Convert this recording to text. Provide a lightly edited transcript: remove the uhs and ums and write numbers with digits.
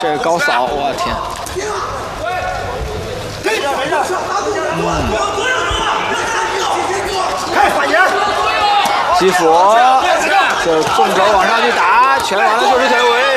这高扫，我天！ 开反击！ 基辅，这纵轴往上去打，全完了就是腿围。